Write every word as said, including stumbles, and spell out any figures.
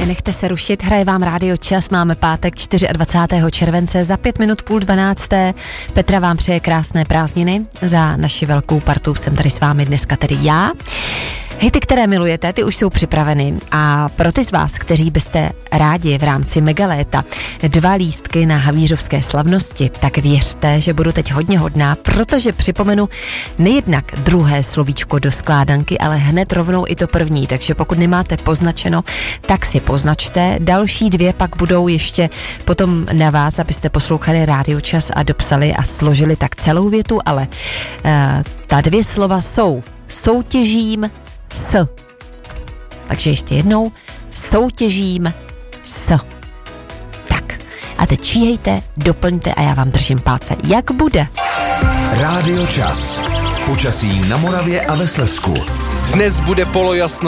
nenechte se rušit, hraje vám Rádio Čas, máme pátek dvacátého čtvrtého července, za pět minut půl dvanácté. Petra vám přeje krásné prázdniny, za naši velkou partu jsem tady s vámi dneska tedy já. Hity, které milujete, ty už jsou připraveny a pro ty z vás, kteří byste rádi v rámci Megaléta dva lístky na havířovské slavnosti, tak věřte, že budu teď hodně hodná, protože připomenu nejednak druhé slovíčko do skládanky, ale hned rovnou i to první, takže pokud nemáte poznačeno, tak si poznačte. Další dvě pak budou ještě potom na vás, abyste poslouchali Rádio Čas a dopsali a složili tak celou větu, ale uh, ta dvě slova jsou soutěžím s. Takže ještě jednou, soutěžím s. Tak, a teď číhejte, doplňte a já vám držím palce. Jak bude? Rádio Čas. Počasí na Moravě a ve Slezsku. Dnes bude polojasno.